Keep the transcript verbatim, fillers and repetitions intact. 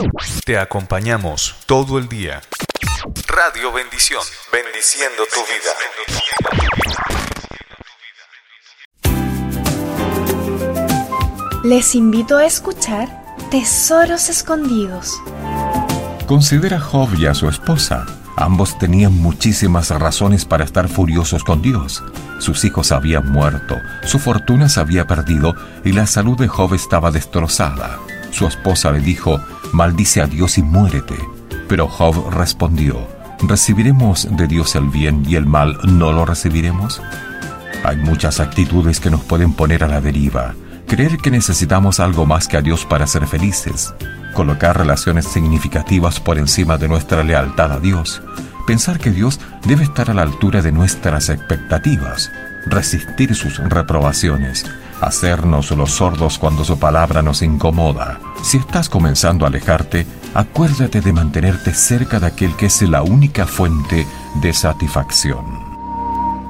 Te acompañamos todo el día. Radio Bendición, bendiciendo tu vida. Les invito a escuchar Tesoros Escondidos. Considera a Job y a su esposa. Ambos tenían muchísimas razones para estar furiosos con Dios. Sus hijos habían muerto, su fortuna se había perdido y la salud de Job estaba destrozada. Su esposa le dijo: «Maldice a Dios y muérete». Pero Job respondió: ¿recibiremos de Dios el bien y el mal no lo recibiremos? Hay muchas actitudes que nos pueden poner a la deriva. Creer que necesitamos algo más que a Dios para ser felices. Colocar relaciones significativas por encima de nuestra lealtad a Dios. Pensar que Dios debe estar a la altura de nuestras expectativas. Resistir sus reprobaciones. Hacernos los sordos cuando su palabra nos incomoda. Si estás comenzando a alejarte, acuérdate de mantenerte cerca de aquel que es la única fuente de satisfacción.